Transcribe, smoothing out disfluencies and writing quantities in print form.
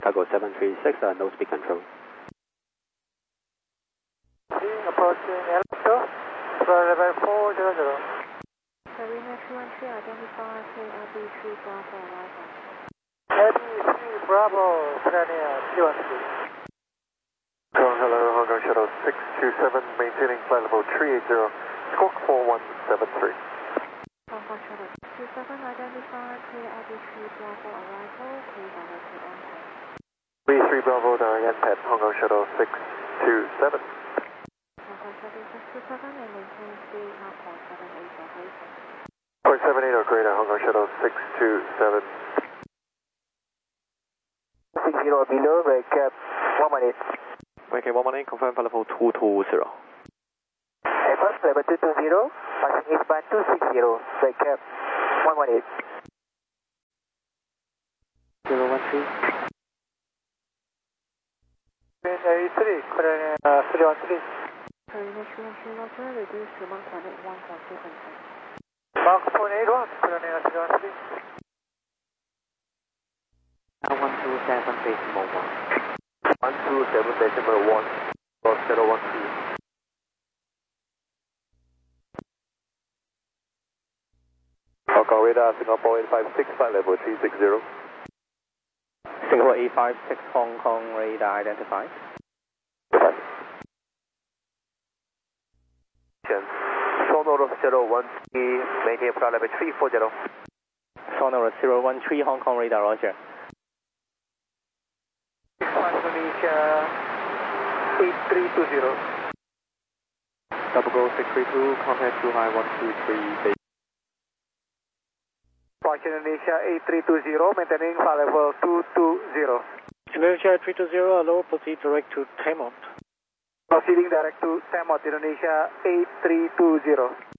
Cargo 736, no speed control. Approaching Electro, level 400. Marina 313, identify KLB 3 Bravo arrival. Heavy 3 Bravo, Piranha 313. Hello, Hong Kong Shuttle 627, maintaining flight level 380, squawk 4173. Hong Kong Shuttle 627, identify KLB 3 Bravo arrival, clear direct to on-pad. 3 Bravo, direct pad, Hong Kong Shuttle 627. Hong Kong Shuttle 627 and maintain speed Mach 478 or greater. 478 or greater, Hong Kong Shuttle 627. 60 below, break cap 118. Okay, 118, confirm flight level 220. First level 220, passing eastbound 260, break cap 118. 013. Marina 3, Piranha 313. Marina 313, Roger, reduce to Mach 181.2%. Mach 181, Piranha 313. 127.1. 127.1, Golf 013. Hong Kong radar, Singapore 856, flight level 360. Singapore 856, Hong Kong radar identified. Sonora 013, maintain flight level 340. Sonora 013, Hong Kong radar, Roger. Indonesia 8320. Double Go 632, contact 2 high 123, Departure Indonesia 8320, maintaining flight level 220. Indonesia 320, hello, proceed direct to Tamont. Proceeding direct to Tamont, Indonesia 8320.